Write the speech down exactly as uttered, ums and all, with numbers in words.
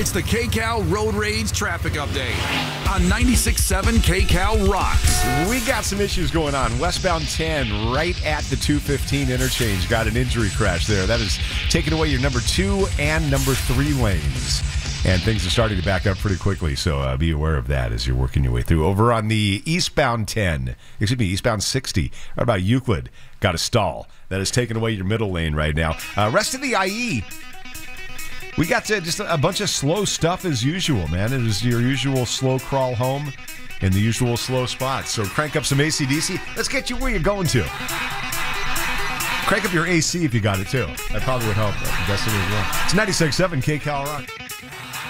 It's the KCal Road Rage Traffic Update on ninety-six point seven KCal Rocks. We got some issues going on. Westbound ten, right at the two fifteen interchange. Got an injury crash there. That is taking away your number two and number three lanes. And things are starting to back up pretty quickly, so uh, be aware of that as you're working your way through. Over on the eastbound ten, excuse me, eastbound sixty, right about Euclid, got a stall. That is taking away your middle lane right now. Uh, rest of the I E, we got to just a bunch of slow stuff as usual, man. It is your usual slow crawl home in the usual slow spots. So crank up some A C D C. Let's get you where you're going to. Crank up your A C if you got it, too. That probably would help. Destiny as well. It's ninety-six point seven KCal Rock.